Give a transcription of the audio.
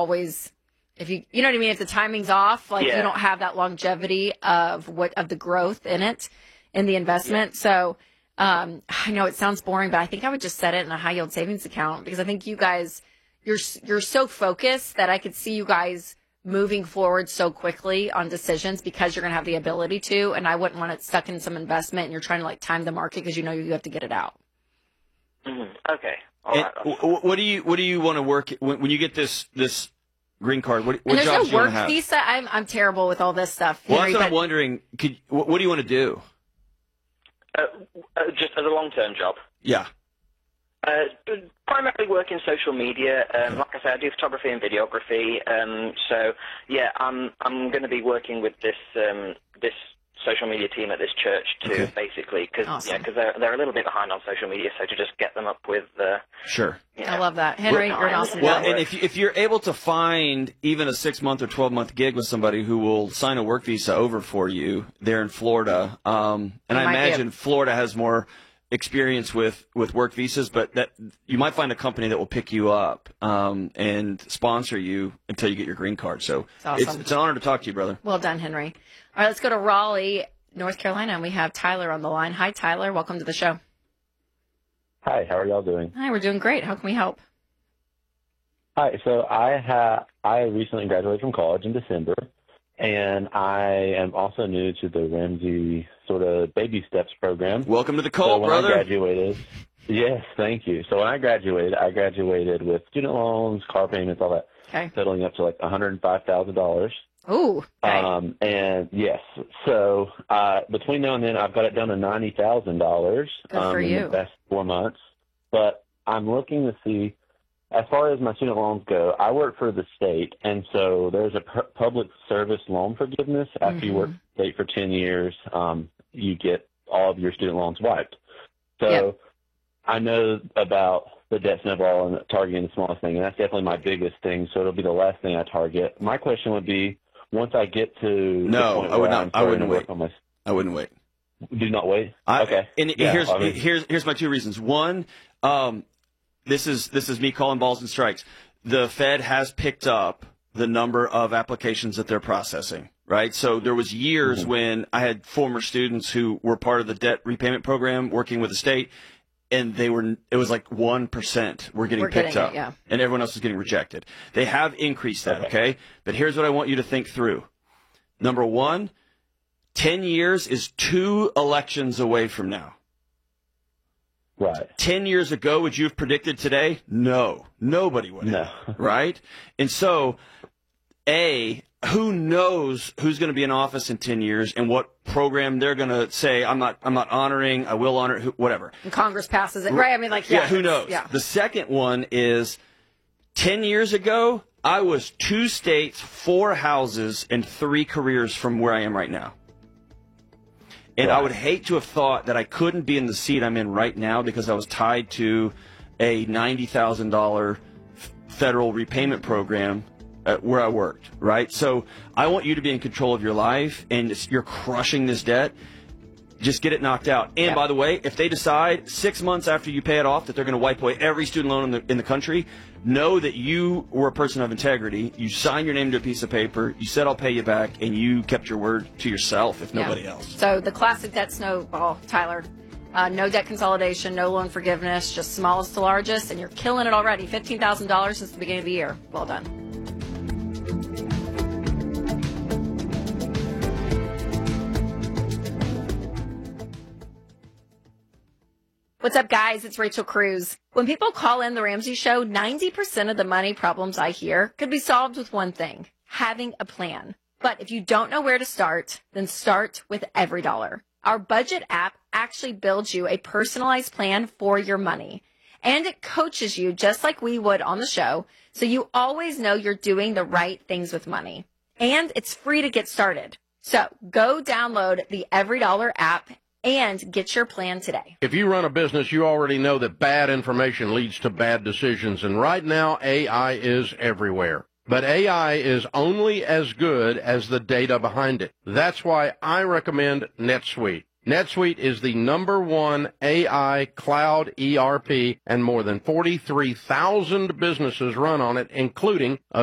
always, if you know what I mean, if the timing's off, like you don't have that longevity of the growth in it, in the investment. Yeah. So I know it sounds boring, but I think I would just set it in a high yield savings account because I think you guys, you're so focused that I could see you guys moving forward so quickly on decisions because you're going to have the ability to, and I wouldn't want it stuck in some investment and you're trying to like time the market because you know you have to get it out. Mm-hmm. Okay. All right. What do you want to work when you get this green card? What jobs no do you want to have? Visa. I'm terrible with all this stuff. Well, that's what I'm wondering. What do you want to do? Just as a long-term job. Yeah. Primarily work in social media. Like I said, I do photography and videography. So yeah, I'm going to be working with this social media team at this church too, basically, because they're a little bit behind on social media. So to just get them up with sure, I love that, Henry. You're an awesome guy. Well, and if you're able to find even a 6-month or 12-month gig with somebody who will sign a work visa over for you there in Florida, and I imagine Florida has more experience with work visas, but that you might find a company that will pick you up and sponsor you until you get your green card. So awesome. It's an honor to talk to you, brother. Well done, Henry. All right, let's go to Raleigh, North Carolina, and we have Tyler on the line. Hi, Tyler. Welcome to the show. Hi, how are y'all doing? Hi, we're doing great. How can we help? Hi, so I recently graduated from college in December, and I am also new to the Ramsey sort of baby steps program. Welcome to the cult, brother. I graduated, yes, thank you. So when I graduated with student loans, car payments, all that, settling up to like $105,000. Ooh. Okay. And yes, so between now and then, I've got it down to $90,000 in the past 4 months. But I'm looking to see, as far as my student loans go, I work for the state, and so there's a public service loan forgiveness. After you work for the state for 10 years, you get all of your student loans wiped. So I know about the debt snowball and targeting the smallest thing, and that's definitely my biggest thing, so it'll be the last thing I target. My question would be, once I get to I wouldn't wait. I wouldn't wait. Do not wait? Okay. And here's my two reasons. One, this is me calling balls and strikes. The Fed has picked up the number of applications that they're processing, right? So there was years when I had former students who were part of the debt repayment program working with the state, and it was like 1% were getting picked up, and everyone else was getting rejected. They have increased that, okay? But here's what I want you to think through. Number one, 10 years is 2 elections away from now. Right. 10 years ago, would you have predicted today? No. Nobody would have. No. Right? And so, who knows who's going to be in office in 10 years and what program they're going to say, I'm not honoring, I will honor, whatever. And Congress passes it, right? I mean, who knows? Yeah. The second one is 10 years ago, I was 2 states, 4 houses, and 3 careers from where I am right now. And I would hate to have thought that I couldn't be in the seat I'm in right now because I was tied to a $90,000 federal repayment program where I worked, right? So I want you to be in control of your life, and you're crushing this debt. Just get it knocked out. And by the way, if they decide 6 months after you pay it off that they're going to wipe away every student loan in the country, know that you were a person of integrity. You signed your name to a piece of paper. You said, I'll pay you back, and you kept your word to yourself, if nobody else. So the classic debt snowball, Tyler. No debt consolidation, no loan forgiveness, just smallest to largest, and you're killing it already. $15,000 since the beginning of the year. Well done. What's up, guys? It's Rachel Cruz. When people call in the Ramsey Show, 90% of the money problems I hear could be solved with one thing: having a plan. But if you don't know where to start, then start with EveryDollar. Our budget app actually builds you a personalized plan for your money. And it coaches you just like we would on the show, so you always know you're doing the right things with money. And it's free to get started. So go download the EveryDollar app and get your plan today. If you run a business, you already know that bad information leads to bad decisions. And right now, AI is everywhere. But AI is only as good as the data behind it. That's why I recommend NetSuite. NetSuite is the #1 AI cloud ERP, and more than 43,000 businesses run on it, including